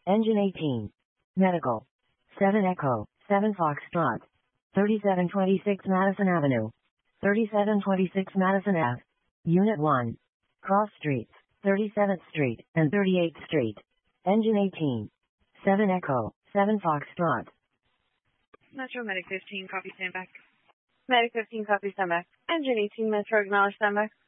Engine 18. Medical. 7 Echo, 7 Foxtrot. 3726 Madison Avenue. 3726 Madison Ave. Unit 1. Cross Streets, 37th Street and 38th Street. Engine 18. 7 Echo, 7 Foxtrot. Metro Medic 15, copy, stand back. Medic 15, copy, stand back. Engine 18, Metro, acknowledge, stand back.